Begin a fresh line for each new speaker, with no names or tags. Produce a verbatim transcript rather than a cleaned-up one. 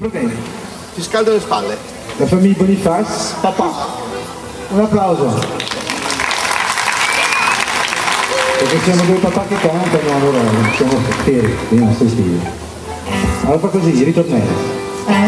Va bene.
Ti scaldo le spalle.
La famiglia Boniface, papà. Un applauso. Perché siamo due papà che cantano, allora siamo veri, dei nostri stili. Allora fa così, ritornello.